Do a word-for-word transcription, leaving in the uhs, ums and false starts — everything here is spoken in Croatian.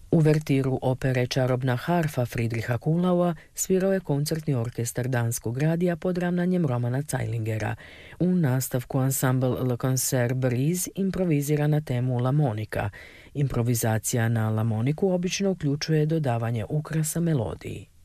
Uvertiru opere Čarobna harfa Friedricha Kuhlaua svirao je koncertni orkestar Danskog radija pod ravnanjem Romana Zeilingera. U nastavku ansambl Le Concert Brise improvizira na temu lamonika. Improvizacija na lamoniku obično uključuje dodavanje ukrasa melodiji.